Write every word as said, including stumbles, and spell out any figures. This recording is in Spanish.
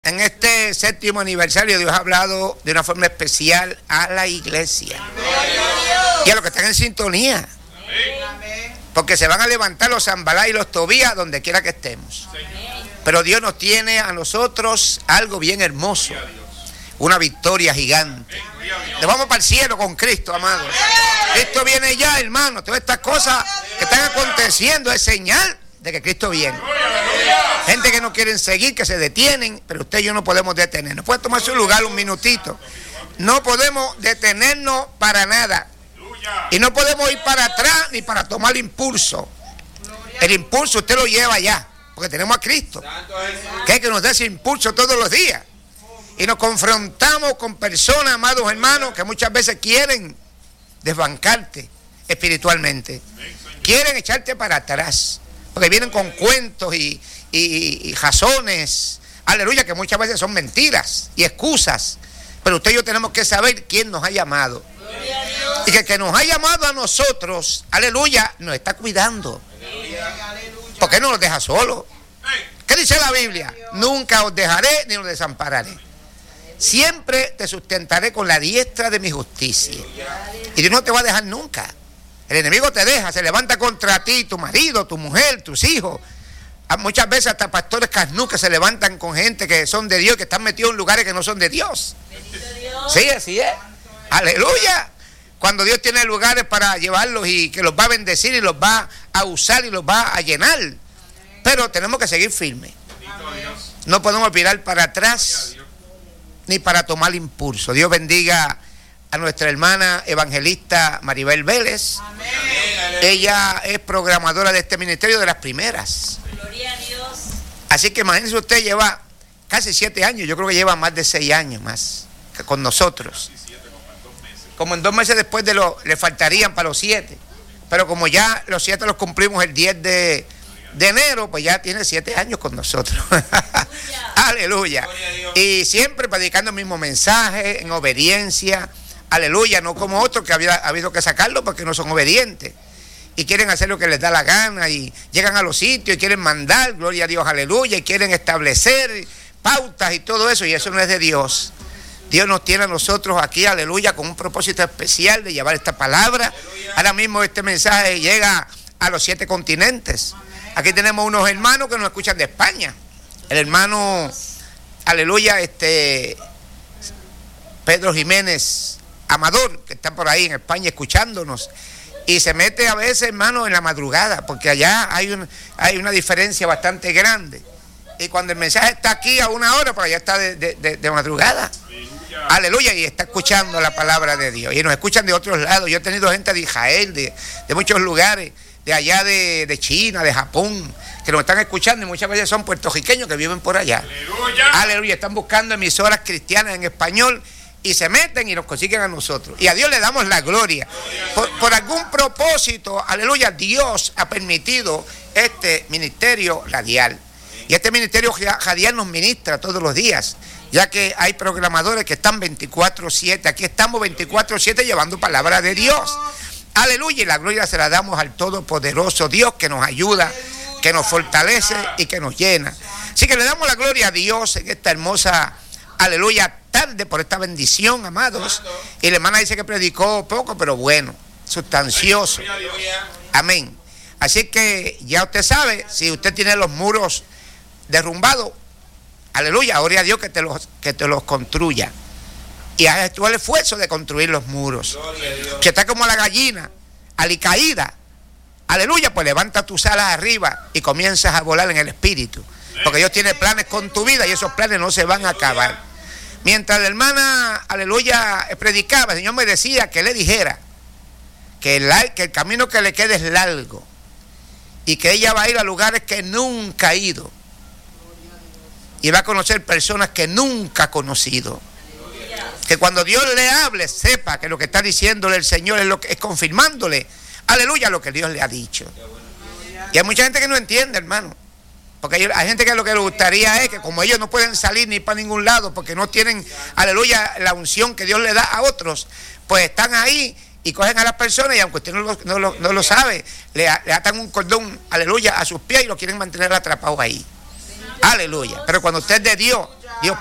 En este séptimo aniversario Dios ha hablado de una forma especial a la iglesia y a los que están en sintonía, porque se van a levantar los Zambalá y los Tobías donde quiera que estemos. Pero Dios nos tiene a nosotros algo bien hermoso, una victoria gigante. Nos vamos para el cielo con Cristo, amados. Cristo viene ya, hermano. Todas estas cosas que están aconteciendo es señal de que Cristo viene. Gente que no quieren seguir, que se detienen, pero usted y yo no podemos detenernos. Puede tomar su lugar un minutito. No podemos detenernos para nada. Y no podemos ir para atrás ni para tomar impulso. El impulso usted lo lleva allá, porque tenemos a Cristo, que es que nos da ese impulso todos los días. Y nos confrontamos con personas, amados hermanos, que muchas veces quieren desbancarte espiritualmente. Quieren echarte para atrás, porque vienen con cuentos y, y, y razones, aleluya, que muchas veces son mentiras y excusas. Pero usted y yo tenemos que saber quién nos ha llamado. Y que el que nos ha llamado a nosotros, aleluya, nos está cuidando. ¿Por qué no nos deja solos? ¿Qué dice la Biblia? Nunca os dejaré ni os desampararé. Siempre te sustentaré con la diestra de mi justicia. Y Dios no te va a dejar nunca. El enemigo te deja, se levanta contra ti, tu marido, tu mujer, tus hijos. Muchas veces hasta pastores casnú que se levantan con gente que son de Dios, que están metidos en lugares que no son de Dios. Sí, así es. Aleluya. Cuando Dios tiene lugares para llevarlos y que los va a bendecir y los va a usar y los va a llenar. Pero tenemos que seguir firmes. No podemos virar para atrás ni para tomar impulso. Dios bendiga a nuestra hermana evangelista Maribel Vélez. Amén. Ella es programadora de este ministerio de las primeras. Gloria a Dios. Así que imagínese usted, lleva casi siete años, yo creo que lleva más de seis años más que con nosotros. Como en dos meses después de lo, le faltarían para los siete. Pero como ya los siete los cumplimos el diez de enero, pues ya tiene siete años con nosotros. Aleluya. Y siempre predicando el mismo mensaje, en obediencia. Aleluya, no como otros que había ha habido que sacarlo porque no son obedientes. Y quieren hacer lo que les da la gana y llegan a los sitios y quieren mandar, gloria a Dios, aleluya, y quieren establecer pautas y todo eso, y eso no es de Dios. Dios nos tiene a nosotros aquí, aleluya, con un propósito especial de llevar esta palabra. Aleluya. Ahora mismo este mensaje llega a los siete continentes. Aquí tenemos unos hermanos que nos escuchan de España. El hermano, aleluya, este Pedro Jiménez Amador, que está por ahí en España escuchándonos. Y se mete a veces, hermano, en la madrugada, porque allá hay, un, hay una diferencia bastante grande. Y cuando el mensaje está aquí a una hora, pues allá está de, de, de, de madrugada. Aleluya. Aleluya, y está escuchando la palabra de Dios. Y nos escuchan de otros lados. Yo he tenido gente de Israel, de, de muchos lugares, de allá de, de China, de Japón, que nos están escuchando y muchas veces son puertorriqueños que viven por allá. Aleluya. Aleluya, están buscando emisoras cristianas en español y se meten y nos consiguen a nosotros. Y a Dios le damos la gloria. Por, por algún propósito, aleluya, Dios ha permitido este ministerio radial. Y este ministerio radial nos ministra todos los días, ya que hay programadores que están veinticuatro siete. Aquí estamos veinticuatro siete llevando palabra de Dios. Aleluya, y la gloria se la damos al todopoderoso Dios que nos ayuda, que nos fortalece y que nos llena. Así que le damos la gloria a Dios en esta hermosa, aleluya, tarde por esta bendición, amados. Y la hermana dice que predicó poco, pero bueno, sustancioso. Amén. Así que ya usted sabe, si usted tiene los muros derrumbados, aleluya, ore a Dios que te los, que te los construya. Y haz tú el esfuerzo de construir los muros. Si está como la gallina, alicaída, aleluya, pues levanta tus alas arriba y comienzas a volar en el espíritu. Porque Dios tiene planes con tu vida y esos planes no se van a acabar. Mientras la hermana, aleluya, predicaba, el Señor me decía que le dijera que el, que el camino que le quede es largo y que ella va a ir a lugares que nunca ha ido y va a conocer personas que nunca ha conocido. Que cuando Dios le hable, sepa que lo que está diciéndole el Señor es, lo que, es confirmándole, aleluya, lo que Dios le ha dicho. Y hay mucha gente que no entiende, hermano. Porque hay, hay gente que lo que le gustaría es que como ellos no pueden salir ni para ningún lado porque no tienen, aleluya, la unción que Dios le da a otros, pues están ahí y cogen a las personas y aunque usted no lo, no lo, no lo sabe, le, le atan un cordón, aleluya, a sus pies y lo quieren mantener atrapado ahí. Aleluya. Pero cuando usted es de Dios, Dios